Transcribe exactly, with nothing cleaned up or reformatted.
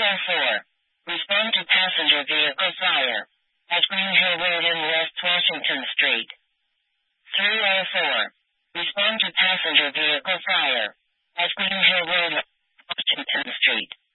oh four. Respond to passenger vehicle fire at Green Hill Road and West Washington Street. three oh four. Respond to passenger vehicle fire at Green Hill Road, Washington Street.